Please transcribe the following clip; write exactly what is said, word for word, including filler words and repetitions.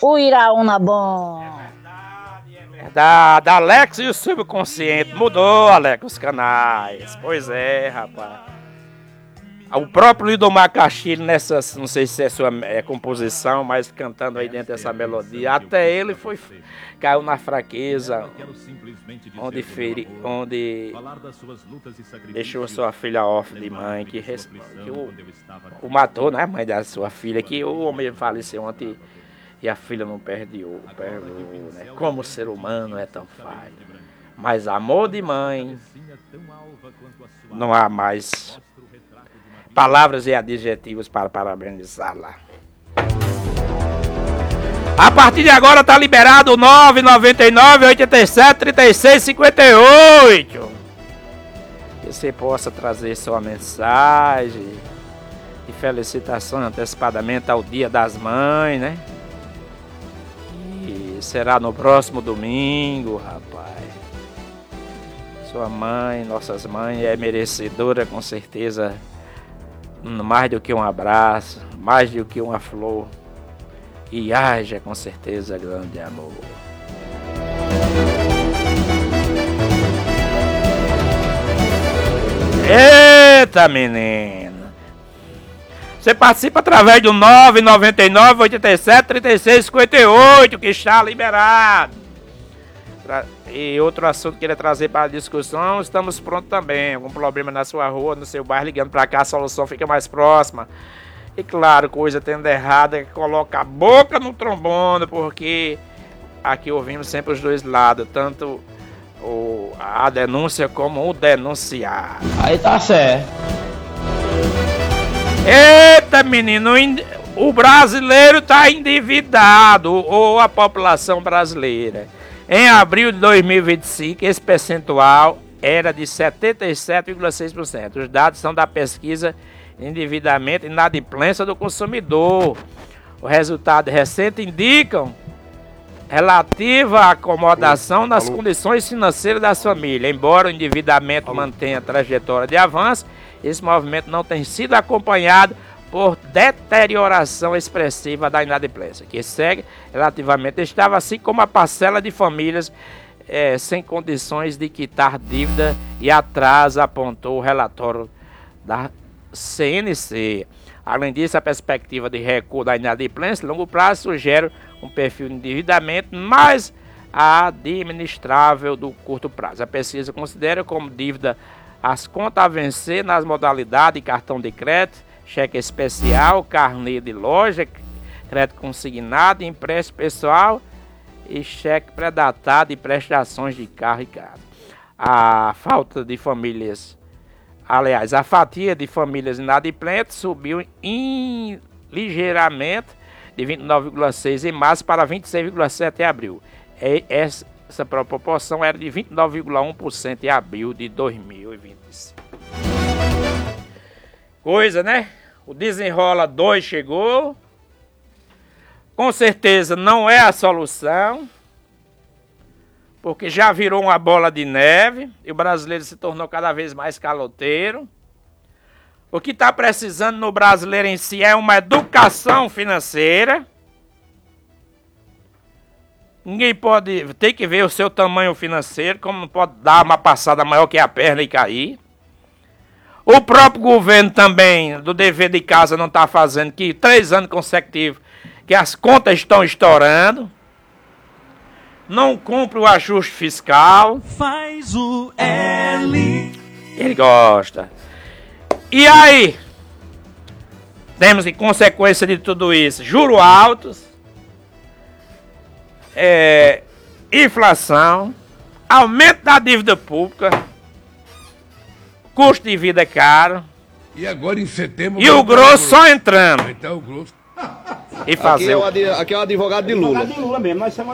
O Iraúna bom. Verdade, Alex e o subconsciente. Mudou, Alex, os canais. Pois é, rapaz. O próprio Lidomar Castilho, nessa, não sei se é sua é, composição, mas cantando aí dentro dessa melodia, até ele foi, caiu na fraqueza, onde, feri, onde deixou sua filha órfã de mãe, que, que o, o matou, né, a mãe da sua filha, que o homem faleceu ontem e a filha não perdoou, perdoou, né? Como o ser humano é tão falho. Mas amor de mãe, não há mais palavras e adjetivos para parabenizá-la. A partir de agora tá liberado o nove nove nove, oito sete, três seis cinco oito. Que você possa trazer sua mensagem de felicitação antecipadamente ao Dia das Mães, né? E será no próximo domingo, rapaz. Sua mãe, nossas mães, é merecedora com certeza. Mais do que um abraço, mais do que uma flor. E haja com certeza grande amor. Eita, menina! Você participa através do nove nove nove, oito sete, três seis cinco oito, que está liberado. E outro assunto que queria trazer para a discussão, estamos prontos também. Algum problema na sua rua, no seu bairro, ligando para cá, a solução fica mais próxima. E claro, coisa tendo errada, coloca a boca no trombone, porque aqui ouvimos sempre os dois lados, tanto o, a denúncia como o denunciado. Aí tá certo. Eita, menino, o brasileiro tá endividado, ou a população brasileira. Em abril de dois mil e vinte e cinco, esse percentual era de setenta e sete vírgula seis por cento. Os dados são da pesquisa Endividamento e Inadimplência do Consumidor. O resultado recente indicam relativa à acomodação nas condições financeiras das famílias. Embora o endividamento mantenha a trajetória de avanço, esse movimento não tem sido acompanhado por deterioração expressiva da inadimplência, que segue relativamente estável, assim como a parcela de famílias é, sem condições de quitar dívida e atraso, apontou o relatório da C N C. Além disso, a perspectiva de recuo da inadimplência a longo prazo sugere um perfil de endividamento mais administrável do curto prazo. A pesquisa considera como dívida as contas a vencer nas modalidades de cartão de crédito, cheque especial, carnê de loja, crédito consignado, empréstimo pessoal e cheque pré-datado e prestações de carro e casa. A falta de famílias, aliás, a fatia de famílias inadimplentes subiu in, ligeiramente de vinte e nove vírgula seis por cento em março para vinte e seis vírgula sete por cento em abril. E essa, essa proporção era de vinte e nove vírgula um por cento em abril de dois mil e vinte e cinco. Coisa, né? O Desenrola dois chegou. Com certeza não é a solução, porque já virou uma bola de neve e o brasileiro se tornou cada vez mais caloteiro. O que está precisando no brasileiro em si é uma educação financeira. Ninguém pode, tem que ver o seu tamanho financeiro, como não pode dar uma passada maior que a perna e cair. O próprio governo também, do dever de casa, não está fazendo, que três anos consecutivos, que as contas estão estourando. Não cumpre o ajuste fiscal. Faz o L. Ele gosta. E aí, temos em consequência de tudo isso, juros altos, é, inflação, aumento da dívida pública, custo de vida caro. E agora em setembro... E o grosso só entrando. Então o grosso... E fazer. Aqui é o, aqui é o advogado de Lula. Advogado de Lula mesmo, nós somos